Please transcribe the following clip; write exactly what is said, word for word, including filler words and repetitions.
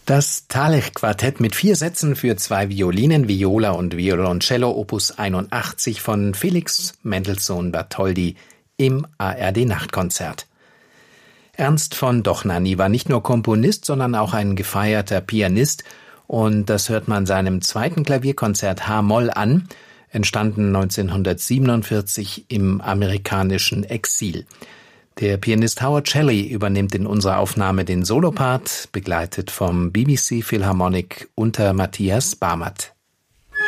Das Thalech-Quartett mit vier Sätzen für zwei Violinen, Viola und Violoncello Opus einundachtzig von Felix Mendelssohn Bartholdy im A R D-Nachtkonzert. Ernst von Dochnany war nicht nur Komponist, sondern auch ein gefeierter Pianist, und das hört man seinem zweiten Klavierkonzert H-Moll an, entstanden neunzehnhundertsiebenundvierzig im amerikanischen Exil. Der Pianist Howard Shelley übernimmt in unserer Aufnahme den Solopart, begleitet vom B B C Philharmonic unter Matthias Barmert.